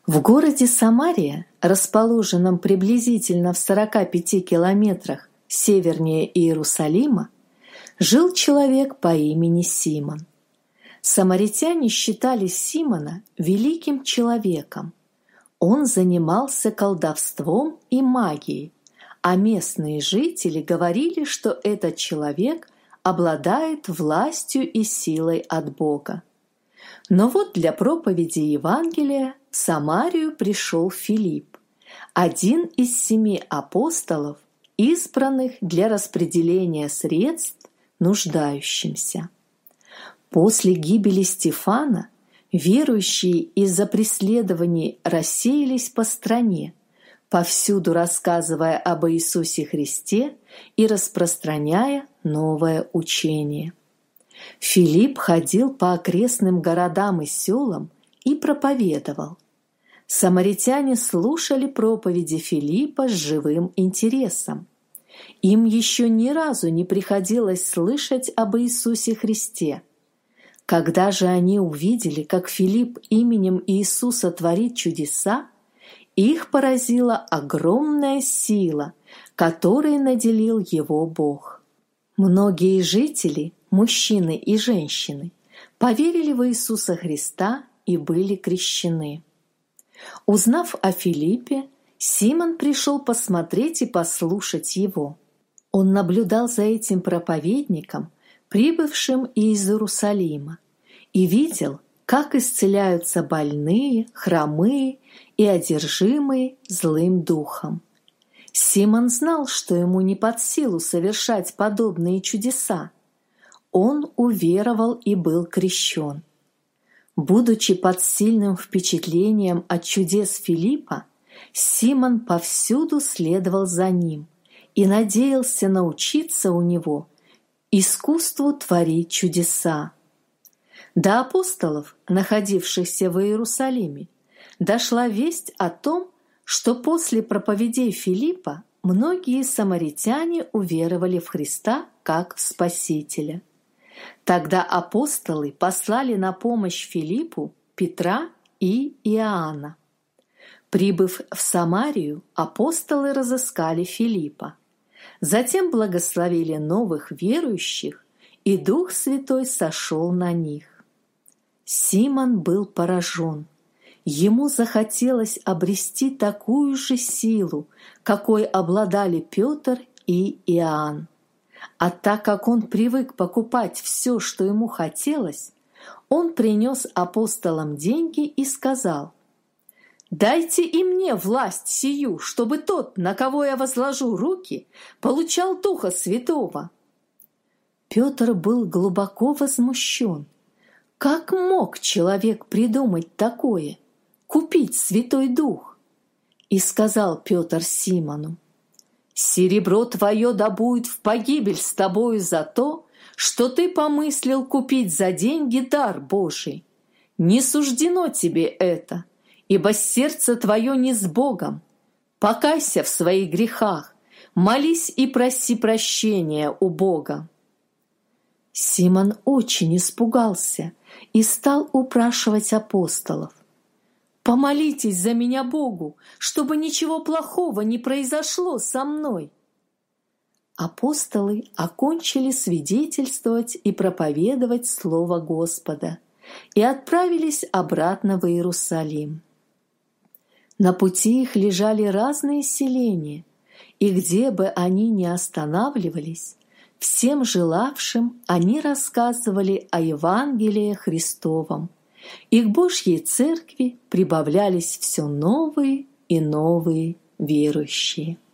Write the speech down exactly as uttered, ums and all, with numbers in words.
В городе Самария, расположенном приблизительно в сорока пяти километрах севернее Иерусалима, жил человек по имени Симон. Самаритяне считали Симона великим человеком. Он занимался колдовством и магией, а местные жители говорили, что этот человек обладает властью и силой от Бога. Но вот для проповеди Евангелия в Самарию пришел Филипп, один из семи апостолов, избранных для распределения средств нуждающимся. После гибели Стефана верующие из-за преследований рассеялись по стране, повсюду рассказывая об Иисусе Христе и распространяя новое учение. Филипп ходил по окрестным городам и селам и проповедовал. Самаритяне слушали проповеди Филиппа с живым интересом. Им еще ни разу не приходилось слышать об Иисусе Христе. Когда же они увидели, как Филипп именем Иисуса творит чудеса, их поразила огромная сила, которой наделил его Бог. Многие жители, мужчины и женщины, поверили в Иисуса Христа и были крещены. Узнав о Филиппе, Симон пришел посмотреть и послушать его. Он наблюдал за этим проповедником, прибывшим из Иерусалима, и видел, как исцеляются больные, хромые и одержимые злым духом. Симон знал, что ему не под силу совершать подобные чудеса. Он уверовал и был крещен. Будучи под сильным впечатлением от чудес Филиппа, Симон повсюду следовал за ним и надеялся научиться у него искусству творить чудеса. До апостолов, находившихся в Иерусалиме, дошла весть о том, что после проповедей Филиппа многие самаритяне уверовали в Христа как в Спасителя. Тогда апостолы послали на помощь Филиппу Петра и Иоанна. Прибыв в Самарию, апостолы разыскали Филиппа. Затем благословили новых верующих, и Дух Святой сошел на них. Симон был поражен. Ему захотелось обрести такую же силу, какой обладали Петр и Иоанн. А так как он привык покупать все, что ему хотелось, он принес апостолам деньги и сказал: «Дайте и мне власть сию, чтобы тот, на кого я возложу руки, получал Духа Святого». Петр был глубоко возмущен. Как мог человек придумать такое? Купить Святой Дух? И сказал Петр Симону: «Серебро твое да будет в погибель с тобою за то, что ты помыслил купить за деньги дар Божий. Не суждено тебе это, ибо сердце твое не с Богом. Покайся в своих грехах, молись и проси прощения у Бога». Симон очень испугался и стал упрашивать апостолов: «Помолитесь за меня Богу, чтобы ничего плохого не произошло со мной». Апостолы окончили свидетельствовать и проповедовать Слово Господа и отправились обратно в Иерусалим. На пути их лежали разные селения, и где бы они ни останавливались, всем желавшим они рассказывали о Евангелии Христовом, и к Божьей Церкви прибавлялись все новые и новые верующие.